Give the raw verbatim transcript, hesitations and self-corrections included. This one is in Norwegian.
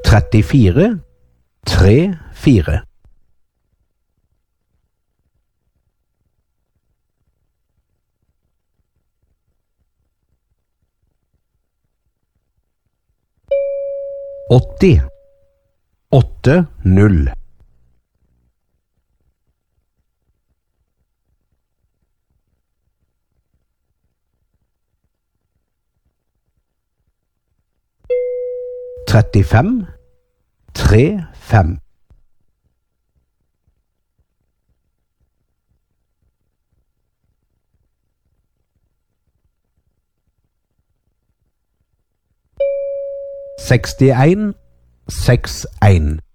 trettifire, tre, fire. åtti, åtte, null. trettifem, tre, fem. sekstien, seks, en.